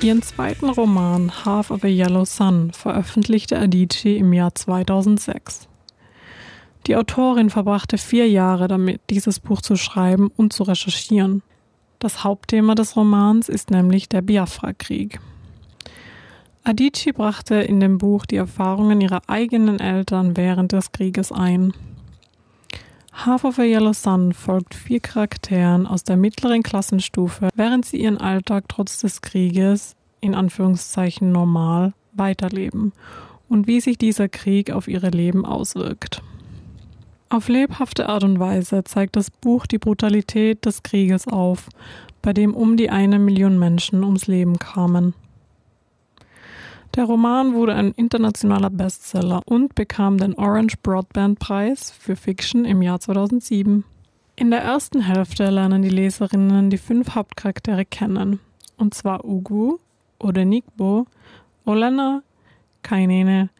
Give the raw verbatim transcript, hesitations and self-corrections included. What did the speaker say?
Ihren zweiten Roman Half of a Yellow Sun veröffentlichte Adichie im Jahr zweitausendsechs. Die Autorin verbrachte vier Jahre damit, dieses Buch zu schreiben und zu recherchieren. Das Hauptthema des Romans ist nämlich der Biafra-Krieg. Adichie brachte in dem Buch die Erfahrungen ihrer eigenen Eltern während des Krieges ein. Half of a Yellow Sun folgt vier Charakteren aus der mittleren Klassenstufe, während sie ihren Alltag trotz des Krieges, in Anführungszeichen normal, weiterleben und wie sich dieser Krieg auf ihre Leben auswirkt. Auf lebhafte Art und Weise zeigt das Buch die Brutalität des Krieges auf, bei dem um die eine Million Menschen ums Leben kamen. Der Roman wurde ein internationaler Bestseller und bekam den Orange Broadband Preis für Fiction im Jahr zweitausendsieben. In der ersten Hälfte lernen die Leserinnen die fünf Hauptcharaktere kennen, und zwar Ugwu, Odenigbo, Olenna, Kainene,